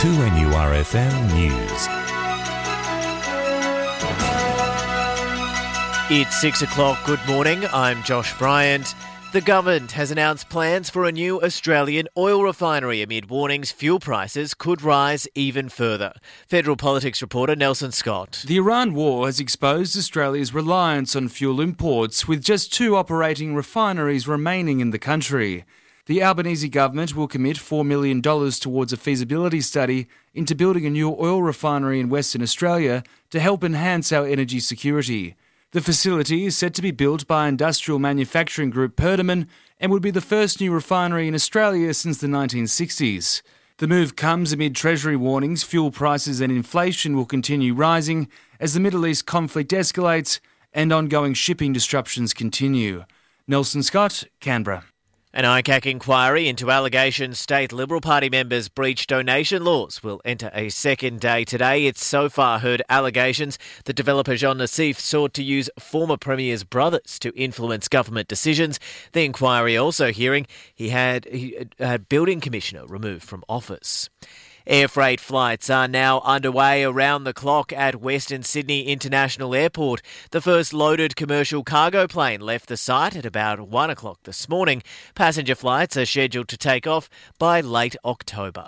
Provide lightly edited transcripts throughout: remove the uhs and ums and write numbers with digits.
2NURFM News. It's 6 o'clock. Good morning. I'm Josh Bryant. The government has announced plans for a new Australian oil refinery amid warnings fuel prices could rise even further. Federal politics reporter Nelson Scott. The Iran war has exposed Australia's reliance on fuel imports, with just 2 operating refineries remaining in the country. The Albanese government will commit $4 million towards a feasibility study into building a new oil refinery in Western Australia to help enhance our energy security. The facility is set to be built by industrial manufacturing group Perdaman and would be the first new refinery in Australia since the 1960s. The move comes amid Treasury warnings fuel prices and inflation will continue rising as the Middle East conflict escalates and ongoing shipping disruptions continue. Nelson Scott, Canberra. An ICAC inquiry into allegations state Liberal Party members breached donation laws will enter a second day today. It's so far heard allegations that developer Jean Nassif sought to use former Premier's brothers to influence government decisions. The inquiry also hearing he had building commissioner removed from office. Air freight flights are now underway around the clock at Western Sydney International Airport. The first loaded commercial cargo plane left the site at about 1 o'clock this morning. Passenger flights are scheduled to take off by late October.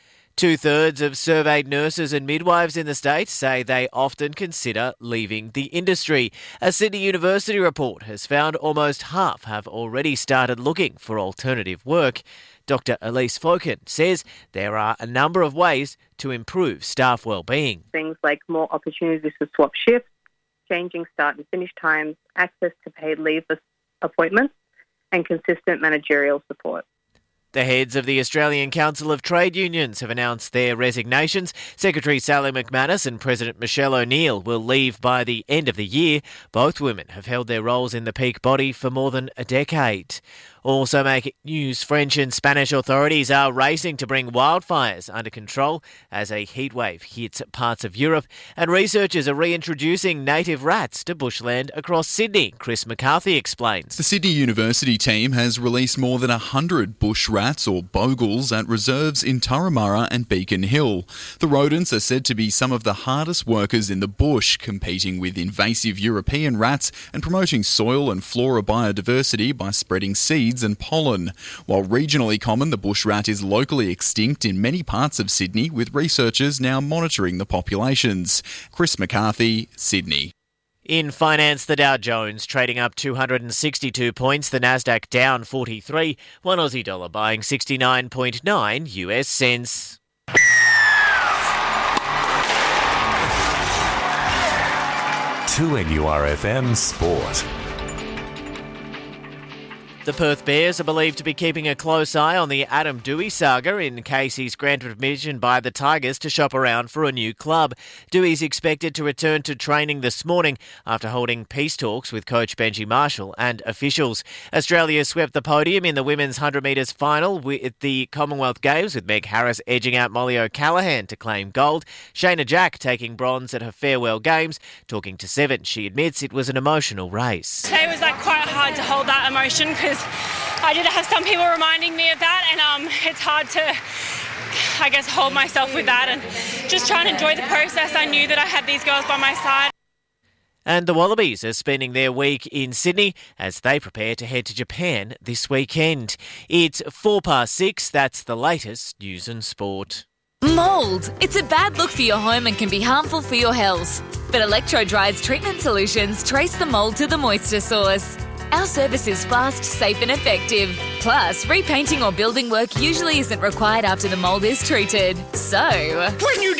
2/3 of surveyed nurses and midwives in the state say they often consider leaving the industry. A Sydney University report has found almost half have already started looking for alternative work. Dr Elise Floken says there are a number of ways to improve staff wellbeing. Things like more opportunities to swap shifts, changing start and finish times, access to paid leave appointments, and consistent managerial support. The heads of the Australian Council of Trade Unions have announced their resignations. Secretary Sally McManus and President Michelle O'Neill will leave by the end of the year. Both women have held their roles in the peak body for more than a decade. Also making news, French and Spanish authorities are racing to bring wildfires under control as a heatwave hits parts of Europe, and researchers are reintroducing native rats to bushland across Sydney. Chris McCarthy explains. The Sydney University team has released more than 100 bush rats or bogles at reserves in Turramurra and Beacon Hill. The rodents are said to be some of the hardest workers in the bush, competing with invasive European rats and promoting soil and flora biodiversity by spreading seeds and pollen. While regionally common, the bush rat is locally extinct in many parts of Sydney, with researchers now monitoring the populations. Chris McCarthy, Sydney. In finance, the Dow Jones trading up 262 points, the Nasdaq down 43, one Aussie dollar buying 69.9 US cents. To NURFM Sport. The Perth Bears are believed to be keeping a close eye on the Adam Doueihi saga in case he's granted permission by the Tigers to shop around for a new club. Doueihi's expected to return to training this morning after holding peace talks with coach Benji Marshall and officials. Australia swept the podium in the women's 100 metres final with the Commonwealth Games, with Meg Harris edging out Molly O'Callaghan to claim gold. Shayna Jack taking bronze at her farewell games. Talking to Seven, she admits it was an emotional race. Today was quite hard to hold that emotion because I did have some people reminding me of that, and it's hard to, hold myself with that and just try and enjoy the process. I knew that I had these girls by my side. And the Wallabies are spending their week in Sydney as they prepare to head to Japan this weekend. It's 6:04. That's the latest news and sport. Mould. It's a bad look for your home and can be harmful for your health. But Electro-Dry's treatment solutions trace the mould to the moisture source. Our service is fast, safe and effective. Plus, repainting or building work usually isn't required after the mould is treated. So, when you